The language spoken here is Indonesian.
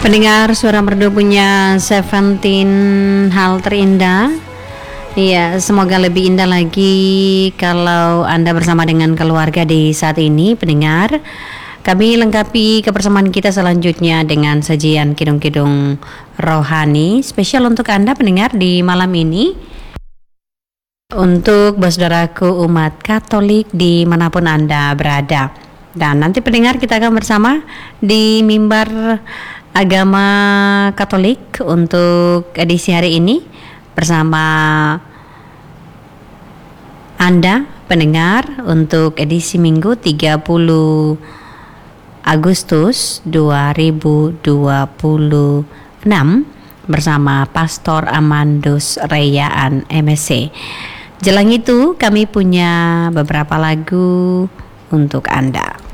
Pendengar suara merdu punya Seventeen hal terindah. Iya, semoga lebih indah lagi kalau Anda bersama dengan keluarga di saat ini, pendengar. Kami lengkapi kebersamaan kita selanjutnya dengan sajian kidung-kidung rohani spesial untuk Anda pendengar di malam ini. Untuk saudaraku umat Katolik dimanapun Anda berada. Dan nanti pendengar kita akan bersama di mimbar agama Katolik untuk edisi hari ini bersama Anda pendengar untuk edisi Minggu 30 Agustus 2026 bersama Pastor Amandus Reyaan MSC. Jelang itu kami punya beberapa lagu untuk Anda.